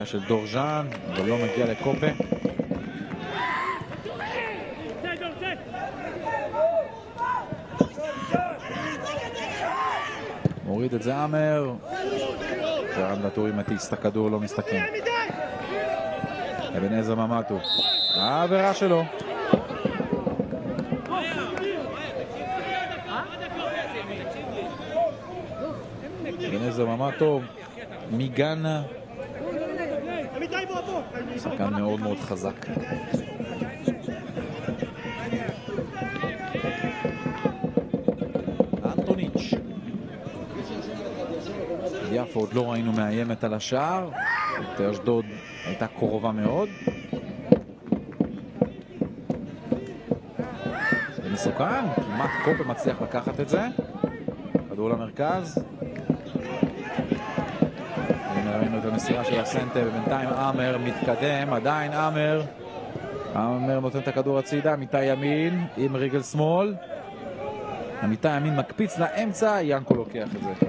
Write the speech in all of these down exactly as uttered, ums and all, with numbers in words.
של דורז'אן, אבל לא מגיע לקופה. מוריד את זה אמר, ורנדטורי מטיס את הכדור, לא מסתכן. אבן עזרא ממטו, העבירה שלו. אבן עזרא ממטו מגאנה, שחקן מאוד מאוד חזק. אנטוניץ', יפו עוד לא ראינו מאיימת על השער, את אשדוד הייתה קרובה מאוד. זה מסוכן, כמעט קופה מצליח לקחת את זה. כדור למרכז, ראינו את המסירה של הסנטה, ובינתיים אמר מתקדם, עדיין אמר אמר נותן את הכדור הצידה, מיטה ימין עם רגל שמאל, המיטה ימין מקפיץ לאמצע, ינקו לוקח את זה.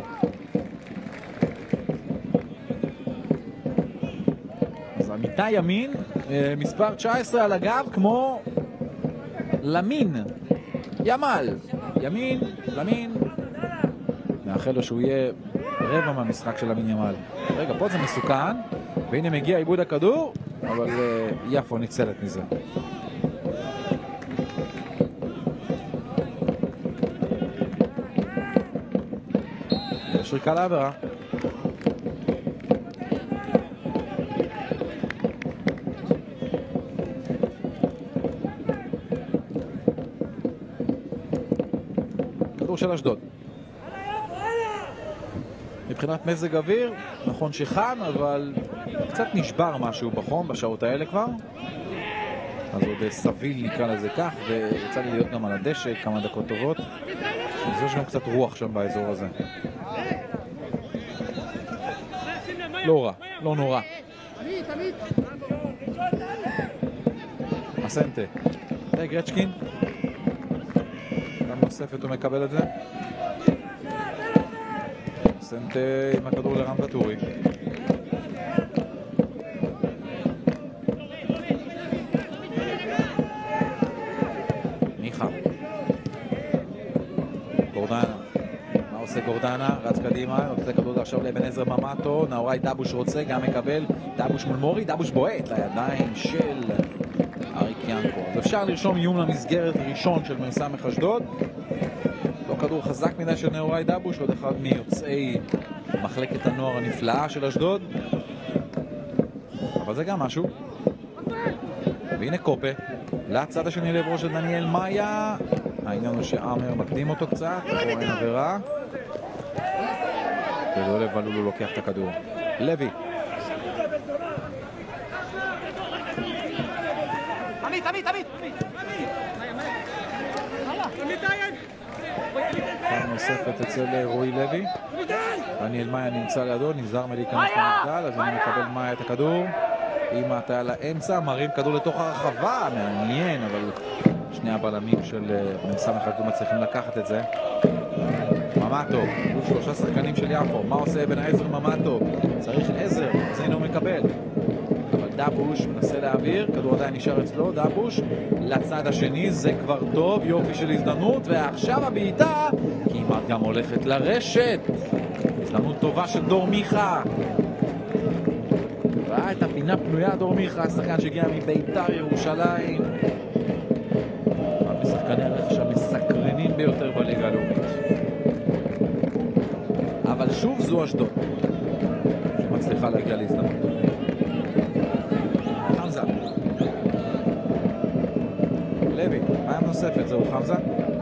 אז המיטה ימין, מספר תשע עשרה על הגב, כמו למין, ימל, ימין, למין, מאחל לו שהוא יהיה רבע מהמשחק של למין ימל. רגע, פה זה מסוכן, והנה מגיע עיבוד הכדור, אבל uh, יפו ניצלת מזה. שריקה לעבירה. כדור של אשדוד. מבחינת מזג אוויר, נכון שחם, אבל קצת נשבר משהו בחום בשעות האלה כבר. אז עוד סביל נקרא לזה כך, ויצא לי להיות גם על הדשא כמה דקות טובות. אז יש גם קצת רוח שם באזור הזה. לא רע, לא נורא. הסנטה. זה גרצ'קין. גם נוספת הוא מקבל את זה. סנטה עם הכדור לרנדטורי. מיכה. גורדנה. מה עושה גורדנה? רץ קדימה. נותן כדור עכשיו לאבן עזרא ממטו. נאורי דבוש רוצה, גם מקבל. דבוש מול מורי. דבוש בועט לידיים של אריק ינקו. אז אפשר לרשום איום למסגרת ראשון של מ"ס אשדוד. לא כדור חזק מדי של נאורי דבוש, עוד אחד מיוצאי מחלקת הנוער הנפלאה של אשדוד, אבל זה גם משהו. והנה קופה לצד השני לעברו של דניאל מאיה. העניין הוא שאמר מקדים אותו קצת, או אין עבירה, ולא לבלולו לוקח את הכדור. לוי עמית עמית עמית פעם נוספת אצל רועי לוי. דניאל מאיה נמצא לידו, נזהר מלהיכנס למגדל, אז אני מקבל מאיה את הכדור עם ההטיה לאמצע, מרים כדור לתוך הרחבה, מעניין, אבל שני הבלמים של מ"ס אשדוד מצליחים לקחת את זה. ממטו, שלושה שחקנים של יפו, מה עושה אבן עזרא ממטו? צריך עזר, אז הנה הוא מקבל, אבל דבוש מנסה להעביר, כדור עדיין נשאר אצלו, דבוש לצד השני, זה כבר טוב, יופי של הזדמנות, ועכשיו הבעיטה כמעט גם הולכת לרשת. הזדמנות טובה של דור מיכה, ראה את הפינה פנויה. דור מיכה, השחקן שהגיע מבית"ר ירושלים, אחד משחקני הרכש המסקרנים ביותר בליגה הלאומית. אבל שוב זו אשדוד שמצליחה להגיע להזדמנות. חמזה לוי, פעם נוספת, זהו חמזה.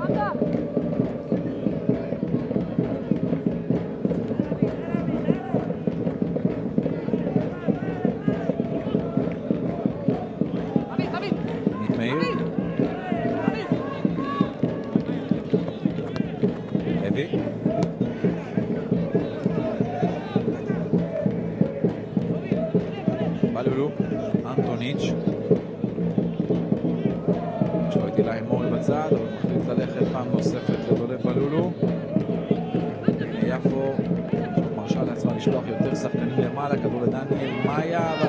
בלולו, אנטוניץ' יש לו את אילי מורי בצד, אבל מחליט ללכת פעם נוספת לדולב בלולו. הנה יפו מרשה לעצמה לשלוח יותר שחקנים למעלה, כדור לדניאל